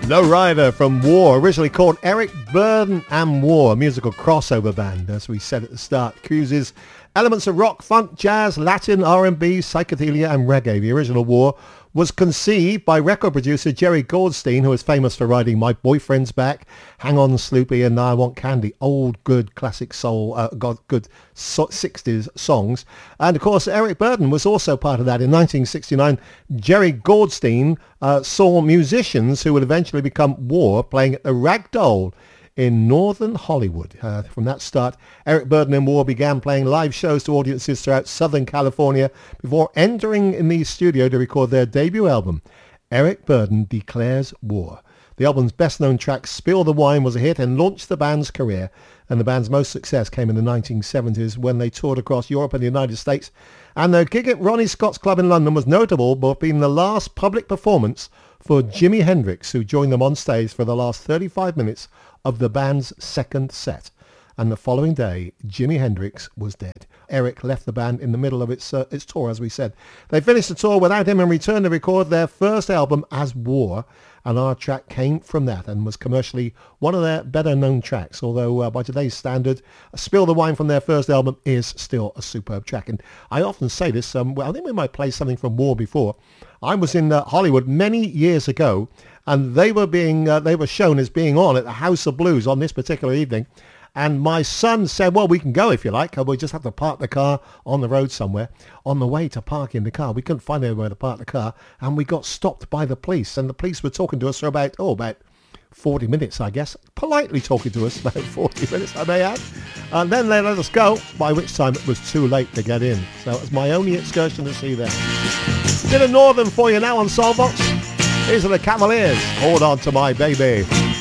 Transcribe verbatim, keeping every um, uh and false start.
Low Rider from War, originally called Eric Burdon and War, a musical crossover band, as we said at the start. Cruises elements of rock, funk, jazz, Latin, R and B, psychedelia and reggae. The original War was conceived by record producer Jerry Goldstein, who is famous for writing My Boyfriend's Back, Hang On Sloopy and Now I Want Candy, old good classic soul, uh, good sixties songs. And of course Eric Burdon was also part of that. In nineteen sixty-nine, Jerry Goldstein uh, saw musicians who would eventually become War playing at the Ragdoll in Northern Hollywood. Uh, from that start, Eric Burdon and War began playing live shows to audiences throughout Southern California before entering in the studio to record their debut album, Eric Burdon Declares War. The album's best-known track, Spill the Wine, was a hit and launched the band's career, and the band's most success came in the nineteen seventies when they toured across Europe and the United States, and their gig at Ronnie Scott's Club in London was notable for being the last public performance for Jimi Hendrix, who joined them on stage for the last thirty-five minutes of the band's second set. And the following day, Jimi Hendrix was dead. Eric left the band in the middle of its uh, its tour, as we said. They finished the tour without him and returned to record their first album as War, and our track came from that and was commercially one of their better-known tracks, although uh, by today's standard, Spill the Wine from their first album is still a superb track. And I often say this, um, well, I think we might play something from War before. I was in uh, Hollywood many years ago, and they were being uh, they were shown as being on at the House of Blues on this particular evening. And my son said, well, we can go if you like. We just have to park the car on the road somewhere. On the way to parking the car, we couldn't find anywhere to park the car, and we got stopped by the police. And the police were talking to us for about, oh, about forty minutes, I guess. Politely talking to us, about forty minutes, I may add. And then they let us go, by which time it was too late to get in. So it was my only excursion to see them. Bit of Northern for you now on Soulbox. These are the Cavaliers. Hold on to my baby.